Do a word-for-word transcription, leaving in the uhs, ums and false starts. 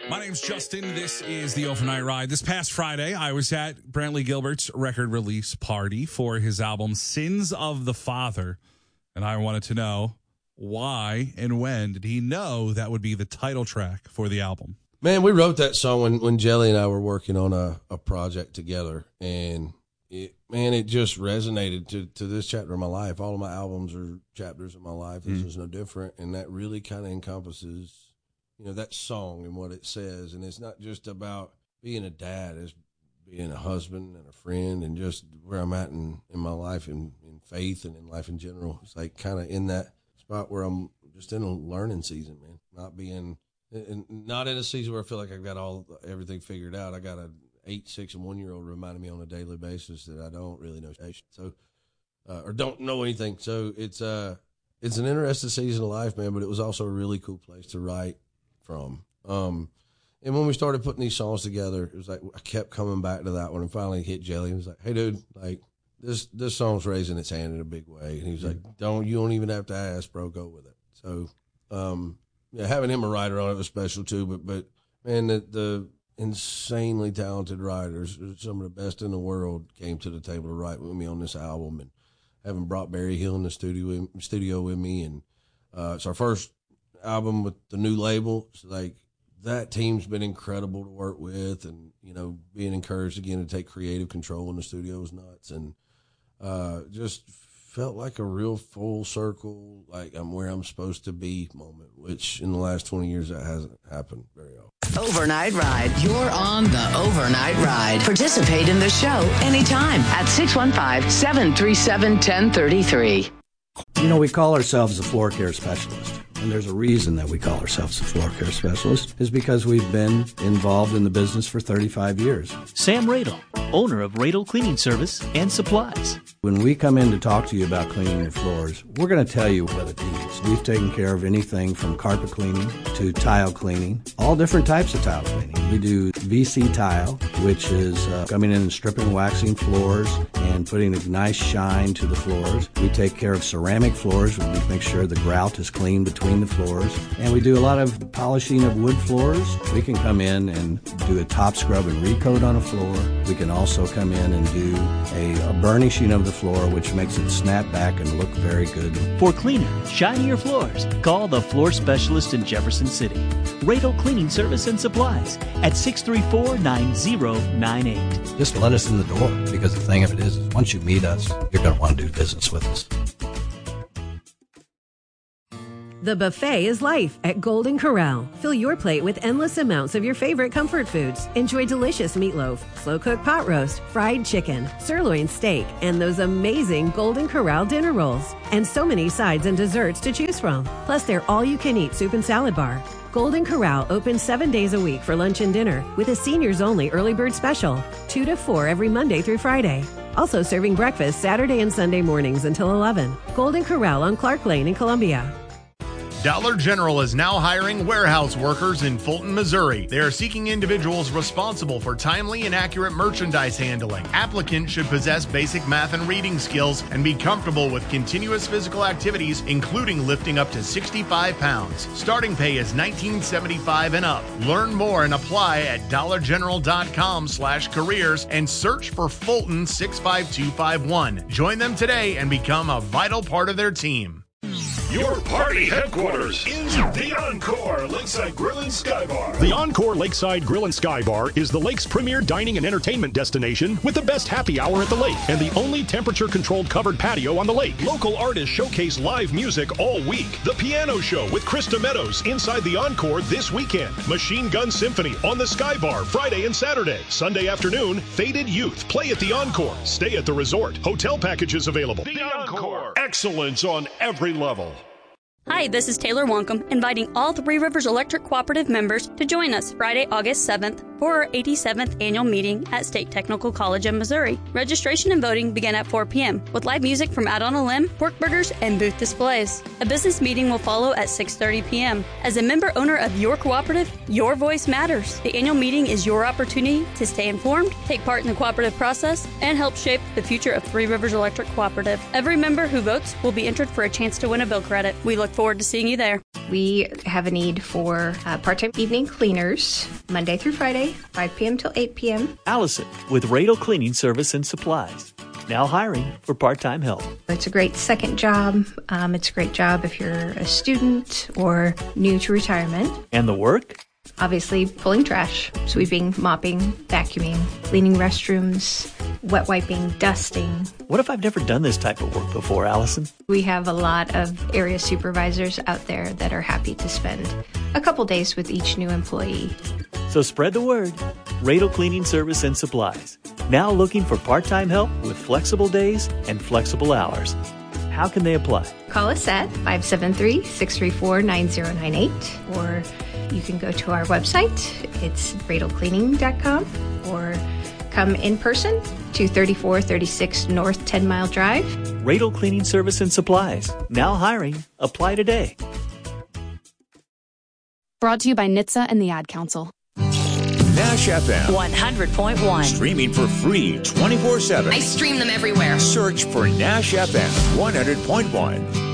My name's Justin. This is the Overnight Ride. This past Friday, I was at Brantley Gilbert's record release party for his album Sins of the Father. And I wanted to know why and when did he know that would be the title track for the album? Man, we wrote that song when, when Jelly and I were working on a, a project together. And, it, man, it just resonated to, to this chapter of my life. All of my albums are chapters of my life. This mm. is no different. And that really kind of encompasses, you know, that song and what it says. And it's not just about being a dad. It's being a husband and a friend and just where I'm at in, in my life and in faith and in life in general. It's like kind of in that spot where I'm just in a learning season, man. Not being, and not in a season where I feel like I've got all everything figured out. I got a eight, six, and one year old reminding me on a daily basis that I don't really know, so uh, or don't know anything. So it's uh it's an interesting season of life, man. But it was also a really cool place to write from. Um, and when we started putting these songs together, it was like I kept coming back to that one, and finally hit Jelly. And was like, "Hey, dude, like this this song's raising its hand in a big way." And he was like, "Don't you don't even have to ask, bro. Go with it." So. Um, Yeah, having him a writer on it was special too, but, but man, the, the insanely talented writers, some of the best in the world, came to the table to write with me on this album, and having brought Barry Hill in the studio, studio with me. And uh, it's our first album with the new label. So like that team's been incredible to work with, and, you know, being encouraged again to take creative control in the studio was nuts. And uh, just felt like a real full circle, like I'm where I'm supposed to be moment, which in the last twenty years that hasn't happened very often. Overnight Ride. You're on the Overnight Ride. Participate in the show anytime at six one five, seven three seven, one zero three three. You know, we call ourselves a floor care specialist. And there's a reason that we call ourselves a floor care specialist, is because we've been involved in the business for thirty-five years. Sam Radel, owner of Radel Cleaning Service and Supplies. When we come in to talk to you about cleaning your floors, we're going to tell you what it needs. We've taken care of anything from carpet cleaning to tile cleaning, all different types of tile cleaning. We do V C tile, which is uh, coming in and stripping, waxing floors and putting a nice shine to the floors. We take care of ceramic floors. We make sure the grout is clean between the floors. And we do a lot of polishing of wood floors. We can come in and do a top scrub and recoat on a floor. We can also come in and do a, a burnishing of the floor, which makes it snap back and look very good. For cleaner, shinier floors, call the floor specialist in Jefferson City. Radel Cleaning Service and Supplies at six three four, nine zero nine eight. Just let us in the door, because the thing of it is, is once you meet us, you're going to want to do business with us. The buffet is life at Golden Corral. Fill your plate with endless amounts of your favorite comfort foods. Enjoy delicious meatloaf, slow-cooked pot roast, fried chicken, sirloin steak, and those amazing Golden Corral dinner rolls. And so many sides and desserts to choose from. Plus, their all-you-can-eat soup and salad bar. Golden Corral opens seven days a week for lunch and dinner with a seniors-only early bird special, two to four every Monday through Friday. Also serving breakfast Saturday and Sunday mornings until eleven. Golden Corral on Clark Lane in Columbia. Dollar General is now hiring warehouse workers in Fulton, Missouri. They are seeking individuals responsible for timely and accurate merchandise handling. Applicants should possess basic math and reading skills and be comfortable with continuous physical activities, including lifting up to sixty-five pounds. Starting pay is nineteen seventy-five and up. Learn more and apply at dollar general dot com slash careers and search for Fulton six five two five one. Join them today and become a vital part of their team. Your party headquarters is the Encore Lakeside Grill and Sky Bar. The Encore Lakeside Grill and Sky Bar is the lake's premier dining and entertainment destination with the best happy hour at the lake and the only temperature-controlled covered patio on the lake. Local artists showcase live music all week. The Piano Show with Krista Meadows inside the Encore this weekend. Machine Gun Symphony on the Sky Bar Friday and Saturday. Sunday afternoon, Faded Youth play at the Encore. Stay at the resort. Hotel packages available. The Encore. Excellence on every level. Hi, this is Taylor Wonkum, inviting all Three Rivers Electric Cooperative members to join us Friday, August seventh for our eighty-seventh annual meeting at State Technical College in Missouri. Registration and voting begin at four p.m. with live music from Out on a Limb, pork burgers, and booth displays. A business meeting will follow at six thirty p.m. As a member owner of your cooperative, your voice matters. The annual meeting is your opportunity to stay informed, take part in the cooperative process, and help shape the future of Three Rivers Electric Cooperative. Every member who votes will be entered for a chance to win a bill credit. We look forward to seeing you there. We have a need for uh, part-time evening cleaners, Monday through Friday, five p.m. till eight p.m. Allison with Radel Cleaning Service and Supplies. Now hiring for part-time help. It's a great second job. Um, it's a great job if you're a student or new to retirement. And the work? Obviously, pulling trash, sweeping, mopping, vacuuming, cleaning restrooms, wet wiping, dusting. What if I've never done this type of work before, Allison? We have a lot of area supervisors out there that are happy to spend a couple days with each new employee. So spread the word. Radel Cleaning Service and Supplies. Now looking for part-time help with flexible days and flexible hours. How can they apply? Call us at five seven three, six three four, nine zero nine eight, or you can go to our website. It's radel cleaning dot com, or come in person to thirty-four thirty-six North ten Mile Drive. Radel Cleaning Service and Supplies. Now hiring. Apply today. Brought to you by N H T S A and the Ad Council. Nash F M one hundred point one. Streaming for free twenty-four seven. I stream them everywhere. Search for Nash F M one hundred point one.